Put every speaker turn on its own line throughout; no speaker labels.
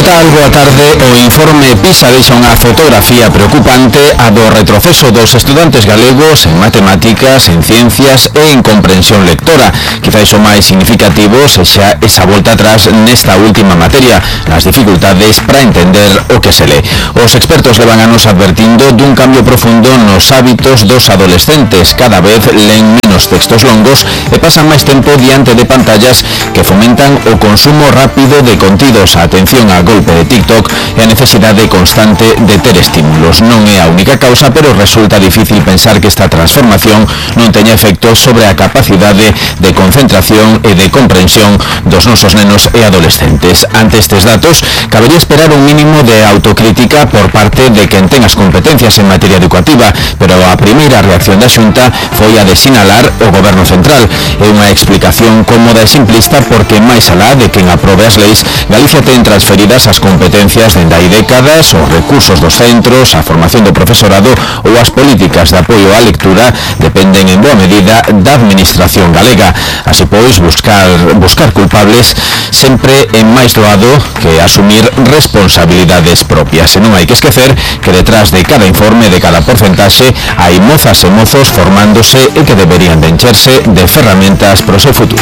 tal? Boa tarde. O informe PISA deixa unha fotografía preocupante a do retroceso dos estudantes galegos en matemáticas, en ciencias e en comprensión lectora. Quizás o máis significativo sexa esa volta atrás nesta última materia, nas dificultades para entender o que se lee. Os expertos levan anos advertindo dun cambio profundo nos hábitos dos adolescentes. Cada vez leen menos textos longos e pasan máis tempo diante de pantallas que fomentan o consumo rápido de contidos. A atención a golpe de TikTok e a necesidade constante de ter estímulos. Non é a única causa, pero resulta difícil pensar que esta transformación non teña efectos sobre a capacidade de concentración e de comprensión dos nosos nenos e adolescentes. Ante estes datos, cabería esperar un mínimo de autocrítica por parte de quen ten as competencias en materia educativa, pero a primeira reacción da Xunta foi a de sinalar o Goberno Central. É unha explicación cómoda e simplista porque máis alá de quen aprobe as leis, Galicia ten transferidas as competencias dende hai décadas, os recursos dos centros, a formación do profesorado ou as políticas de apoio á lectura dependen en boa medida da administración galega. Así pois, buscar culpables sempre é máis doado que asumir responsabilidades propias. E non hai que esquecer que detrás de cada informe, de cada porcentaxe, hai mozas e mozos formándose e que deberían de encherse de ferramentas para o seu futuro.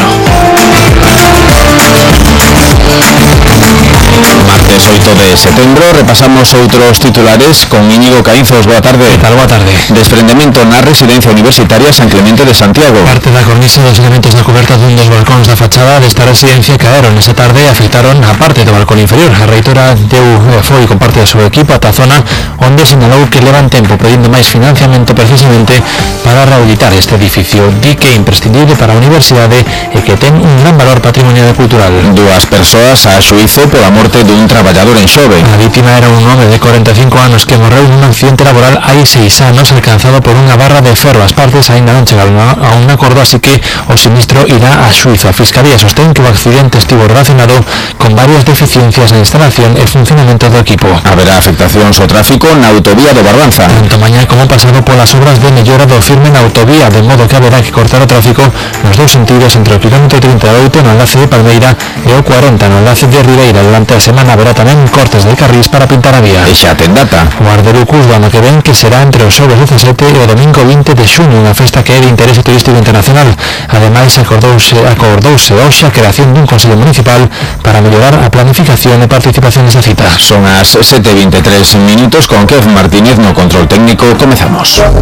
Martes 8 de setembro, repasamos outros titulares con Íñigo Caínzos. Boa tarde.
Que tal? Boa tarde.
Desprendemento na residencia universitaria San Clemente de Santiago.
Parte da cornisa dos elementos da coberta dun dos balcóns da fachada desta residencia caeron esta tarde e afectaron a parte do balcón inferior. A reitora foi con parte do seu equipo ata a zona onde sinalou que levan tempo pedindo máis financiamento precisamente para rehabilitar este edificio. Di que é imprescindible para a universidade e que ten un gran valor patrimonial e cultural.
Dúas persoas a xuízo pola morte dun traballador en Xove.
A vítima era un home de 45 anos que morreu nun accidente laboral hai 6 anos alcanzado por unha barra de ferro. As partes aínda non chegaron a un acordo, así que o sinistro irá a xuízo. A Fiscalía sostén que o accidente estivo relacionado con varias deficiencias na instalación e funcionamento do equipo.
Haberá afectacións ao tráfico na autovía do Barbanza.
Tanto mañá como pasado polas obras de mellora do firme na autovía, de modo que haberá que cortar o tráfico nos dous sentidos entre o kilómetro 38 no enlace de Palmeira e o 40 no enlace de Ribeira. Durante a semana haberá tamén cortes de carrís para pintar a vía.
E xa ten data.
O Ardelucus do ano que ven, que será entre o xoves 17 e o domingo 20 de xuño, unha festa que é de interese turístico internacional. Ademais, acordouse hoxe a creación dun Consello Municipal para mellorar a planificación e participación desta cita.
Son as 7:23 minutos con Kev Martínez no control técnico. Comezamos.